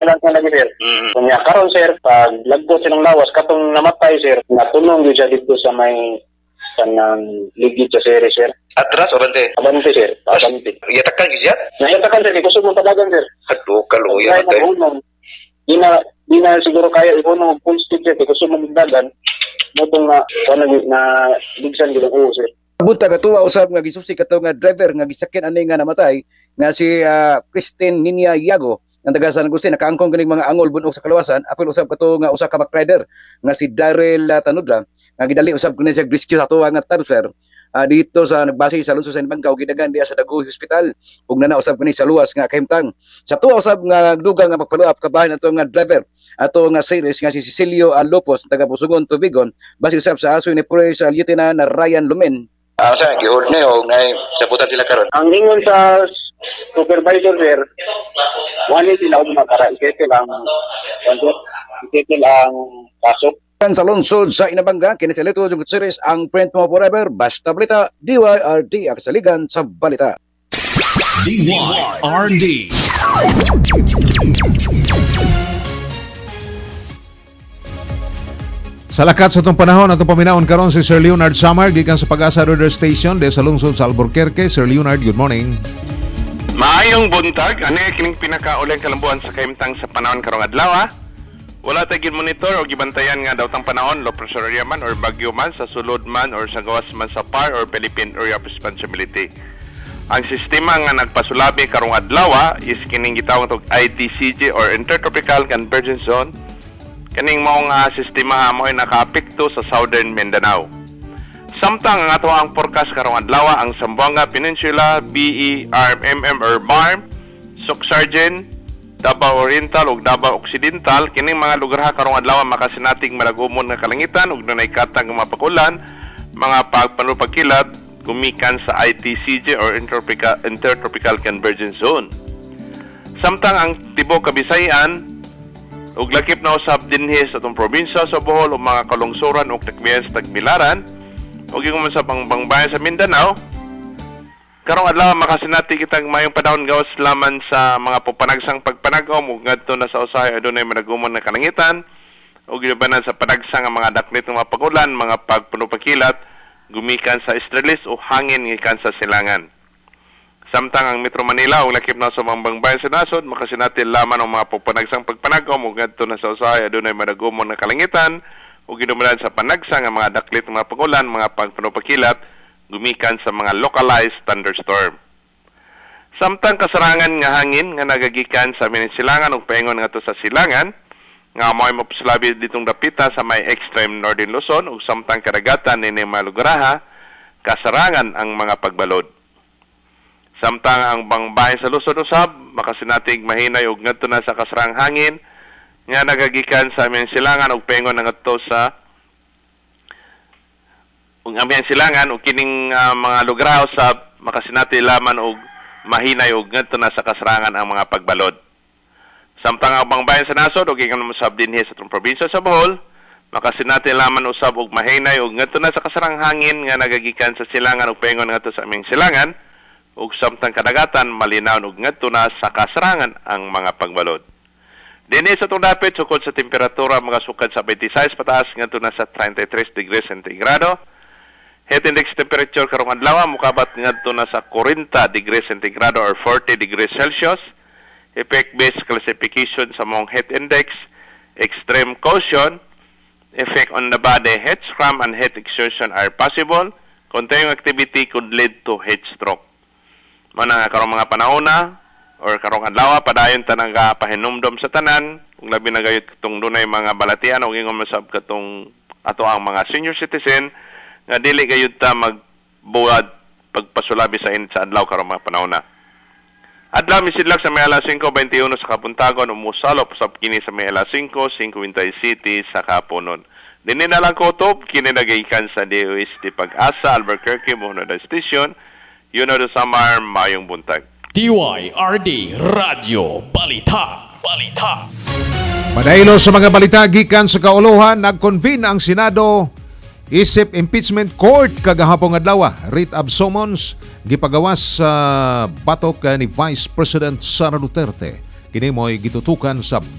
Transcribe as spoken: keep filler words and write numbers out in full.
lang lagi sir. Mm-hmm. Kunya karon sir, pag lagpo silang lawas katong namatay sir, natulong gyud siya dito sa may kanang ligid sa sir sir. Atras o bante? Abante sir, abante. Iyatakan gyud. Nayatakan sir, kusog mo tabagan sir. Ato kaluya tay. Di na di na siguro kaya ipuno full speed sir, kusog mo dagan. Motong na kana na ligsan gyud ang sir. Buntag atuwa usab nga gisusi kato nga driver nga gisakyan ani nga namatay nga si uh, Christine Ninia Yago ang taga San Agustin nakaangkon kining mga angol bunog sa kalawasan apil usab kato nga usa ka backrider nga si Daryl uh, Tanudra nga gidali usab kini sa rescue sa tuwa nga tarser uh, dito sa nagbase sa lungsod sa Bangkaw gidagan diya sa Dagu Hospital ug nana usab kini sa luwas nga kahimtang sa tuwa usab nga dugang nga pagpaluap kabahin ato nga driver ato nga series nga si Cecilio uh, Lopos taga Pusugon Tubigon base usab sa aso ni Police uh, Lieutenant na Ryan Lumen. Ah, sa gihold ni og nay sabutan sila karon. Ang ingon sa supervisor sir, wali sila og makara ikete lang ikete lang pasok. Sa lungsod sa Inabanga, kini sa Lito Jungkot Series ang Friend Mo Forever, Basta Balita, D Y R D, ang kasaligan sa balita. D Y R D. Sa lakat sa itong panahon, atong paminaon karon si Sir Leonard Samar gikan sa Pag-asa Radar Station de sa lungsod sa Albuquerque. Sir Leonard, good morning. Maayong buntag, ani kining pinakauling kalambuan sa kahimtang sa panahon karong adlaw. Wala tay gid monitor o gibantayan nga daw tang panahon, low pressure area man or bagyo man sa sulod man or sa gawas man sa P A R or Philippine Area of Responsibility. Ang sistema nga nagpasulabi karong adlaw is kining gitawag og I T C J or Intertropical Convergence Zone. Kaning maong uh, sistema mo ay nakaapekto sa Southern Mindanao. Samtang ang ato ang forecast karong adlaw ang Zamboanga Peninsula, B E R M M or B A R M, Soksargen, Davao Oriental ug Davao Occidental kining mga lugar ha karong adlaw makasinating malagumon nga kalangitan ug dunay katang nga mapakulan, mga pagpanupagkilat gumikan sa I T C J or Intertropical Intertropical Convergence Zone. Samtang ang tibok Kabisayan ug lakip na usab dinhi sa atong probinsya sa Bohol ug mga kalungsuran ug takmiyan sa Tagbilaran ug ingon sa pangbangbayan sa Mindanao karong adlaw makasinati kitang mayong panahon gawas laman sa mga pupanagsang pagpanagom ug ngadto na sa usahay adunay managumon na kalangitan ug gibanan sa panagsang nga mga daklit nga mapagulan mga pagpunupakilat gumikan sa Estrellis o hangin gikan sa silangan. Samtang ang Metro Manila ug lakip na sa mga bayan sa nasod makasinati laman ang mga pupanagsang pagpanagom ug ngadto na sa usahay adunay managumon na kalangitan ug ginumanan sa panagsang nga mga daklit nga pagulan mga pagpunupakilat gumikan sa mga localized thunderstorm. Samtang kasarangan nga hangin nga nagagikan sa Minisilangan ug paingon ngadto sa silangan nga mo'y mapasalabi ditong dapita sa may extreme northern Luzon ug samtang kadagatan nini mga lugaraha kasarangan ang mga pagbalod. Samtang ang bangbahin sa Luzon usab makasinatig mahinay ug ngadto na sa kasarang hangin nga nagagikan sa Minsilangan ug paingon ngadto sa ug amyan silangan ug kining uh, mga lugar usab makasinati laman og mahinay ug ngadto na sa kasarangan ang mga pagbalod. Samtang ang bangbahin sa nasod ug ingon usab dinhi sa atong probinsya sa Bohol makasinati laman usab og mahinay ug ngadto na sa kasarang hangin nga nagagikan sa silangan ug paingon ngadto sa aming silangan ug samtang kadagatan malinaw ug ngadto na sa kasarangan ang mga pagbalod. Dinhi sa itong dapit sukod sa temperatura mga sukad sa twenty-six pataas ngadto na sa thirty-three degrees centigrado. Heat index temperature karong adlaw mukabat ngadto na sa forty degrees centigrado or forty degrees Celsius. Effect-based classification sa mong heat index, extreme caution, effect on the body, heat cramp and heat exertion are possible. Continuing activity could lead to heat stroke. Mana karong mga panahona or karong adlaw padayon tanang pahinumdom sa tanan ug labi na gayud katong dunay mga balatian ug ingon masab katong ato ang mga senior citizen nga dili gayud ta magbuwad pagpasulabi sa init sa adlaw karong mga panahona. Adlaw misidlak sa may alas five twenty-one sa Kapuntagon umusalop usab kini sa may alas five fifty sa Kapunon. Dinhi na lang kutob kini nagagikan sa D O S T Pag-asa Albuquerque Monada Station. Yun na sa Samar, mayong buntag. D Y R D Radio Balita. Balita. Padaylo sa mga balita gikan sa kauluhan, nag-convene ang Senado isip impeachment court kagahapon adlaw. Writ of summons gipagawas sa batok ni Vice President Sara Duterte. Kini mo'y gitutukan sa